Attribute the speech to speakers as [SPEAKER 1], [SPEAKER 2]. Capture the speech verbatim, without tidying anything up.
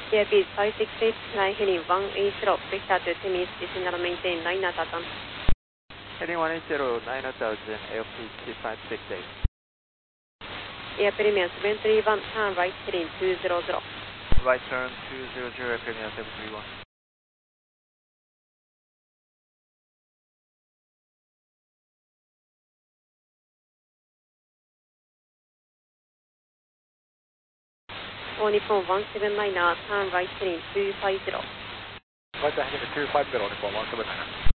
[SPEAKER 1] A P five six eight, fly heading one eighty, please start to Timmins, descend and maintain nine knot Atom.
[SPEAKER 2] Heading one eighty, nine knot Belgian, A P five six eight.
[SPEAKER 1] Air Premium seven three one, turn right heading two hundred.
[SPEAKER 2] Right turn two hundred, Air Premium seven three one.
[SPEAKER 1] All Nippon one seven nine, turn right heading two five zero.
[SPEAKER 3] Right heading two five zero, Nippon one seven nine.